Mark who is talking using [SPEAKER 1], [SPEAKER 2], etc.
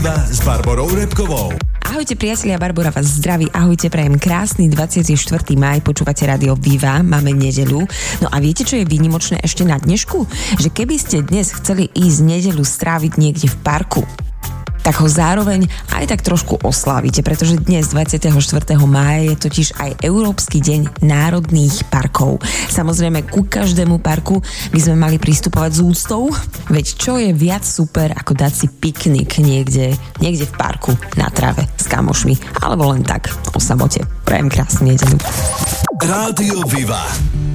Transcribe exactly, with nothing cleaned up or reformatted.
[SPEAKER 1] s Barborou Repkovou.
[SPEAKER 2] Ahojte priatelia, Barbora vás zdraví, ahojte, prajem krásny dvadsiateho štvrtého mája, počúvate Rádio Viva, máme nedeľu. No a viete, čo je výnimočné ešte na dnešku? Že keby ste dnes chceli ísť nedeľu stráviť niekde v parku, tak ho zároveň aj tak trošku oslávite, pretože dnes dvadsiateho štvrtého mája je totiž aj Európsky deň národných parkov. Samozrejme, ku každému parku by sme mali pristupovať s úctou, veď čo je viac super, ako dať si piknik niekde, niekde v parku, na tráve, s kamošmi, alebo len tak, o samote. Prajem krásnu nedeľu.
[SPEAKER 1] Rádio Viva.